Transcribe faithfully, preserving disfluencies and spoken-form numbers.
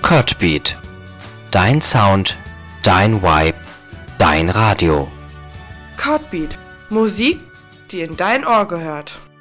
Cutbeat. Dein Sound, dein Vibe, dein Radio. Cutbeat. Musik, die in dein Ohr gehört.